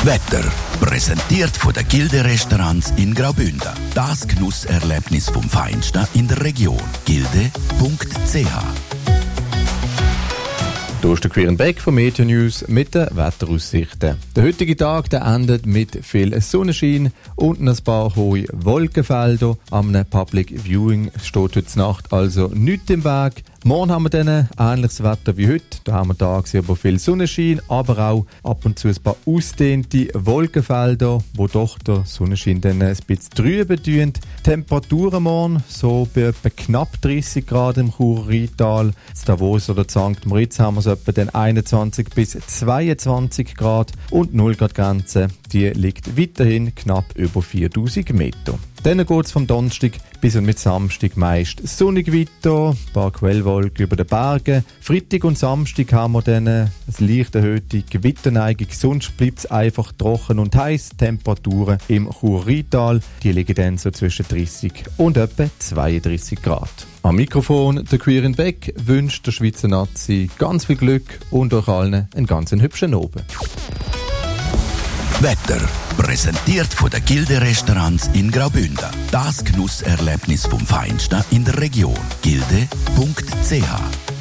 Wetter. Präsentiert von den Gilde-Restaurants in Graubünden. Das Genusserlebnis vom Feinsten in der Region. Gilde.ch. Hier ist der Quirin Beck von Meteo News mit den Wetteraussichten. Der heutige Tag der endet mit viel Sonnenschein und ein paar hohe Wolkenfelder. Am Public Viewing steht heute Nacht also nichts im Weg. Morgen haben wir dann ähnliches Wetter wie heute. Da haben wir tagsüber aber viel Sonnenschein, aber auch ab und zu ein paar ausgedehnte Wolkenfelder, wo doch der Sonnenschein dann ein bisschen trüben tun. Temperaturen morgen so bei etwa knapp 30 Grad im Churer Rheintal. In Davos oder St. Moritz haben wir so etwa dann 21 bis 22 Grad und 0 Grad Grenze, die liegt weiterhin knapp über 4000 Meter. Dann geht es vom Donnerstag bis und mit Samstag meist sonnig weiter, ein paar Quellwolken über den Bergen. Freitag und Samstag haben wir dann eine leicht erhöhte Gewitterneigung, sonst bleibt es einfach trocken und heiß. Temperaturen im Churer Rheintal, die liegen dann so zwischen 30 und etwa 32 Grad. Am Mikrofon der Quirin Beck wünscht der Schweizer Nazi ganz viel Glück und euch allen einen ganz hübschen Abend. Wetter. Präsentiert von den Gilde-Restaurants in Graubünden. Das Genusserlebnis vom Feinsten in der Region. Gilde.ch.